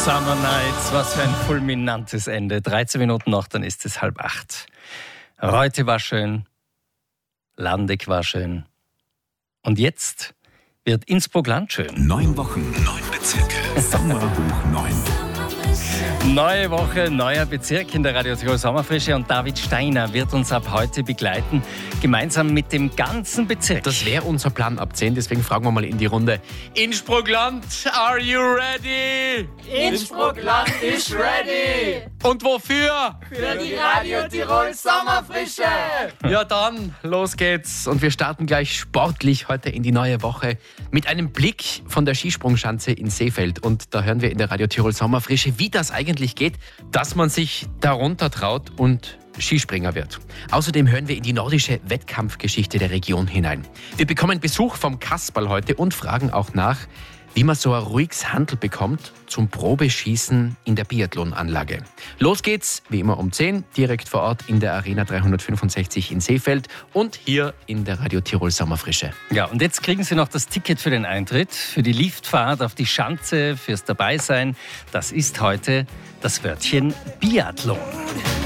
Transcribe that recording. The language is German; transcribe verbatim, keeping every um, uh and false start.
Summer Nights, was für ein fulminantes Ende. dreizehn Minuten noch, dann ist es halb acht. Heute war schön, Landeck war schön. Und jetzt wird Innsbruck-Land schön. Neun Wochen, neun Bezirke. Sommerhoch neun. Neue Woche, neuer Bezirk in der Radio Tirol Sommerfrische und David Steiner wird uns ab heute begleiten, gemeinsam mit dem ganzen Bezirk. Das wäre unser Plan ab zehn, deswegen fragen wir mal in die Runde. Innsbruck-Land, are you ready? Innsbruck-Land ist ready! Und wofür? Für die Radio Tirol Sommerfrische! Ja dann, los geht's. Und wir starten gleich sportlich heute in die neue Woche mit einem Blick von der Skisprungschanze in Seefeld. Und da hören wir in der Radio Tirol Sommerfrische, wie das eigentlich geht, dass man sich darunter traut und Skispringer wird. Außerdem hören wir in die nordische Wettkampfgeschichte der Region hinein. Wir bekommen Besuch vom Kasperl heute und fragen auch nach, wie man so ein ruhiges Handl bekommt zum Probeschießen in der Biathlonanlage. Los geht's, wie immer um zehn, direkt vor Ort in der Arena dreihundertfünfundsechzig in Seefeld und hier in der Radio Tirol Sommerfrische. Ja, und jetzt kriegen Sie noch das Ticket für den Eintritt, für die Liftfahrt auf die Schanze, fürs Dabeisein. Das ist heute das Wörtchen Biathlon.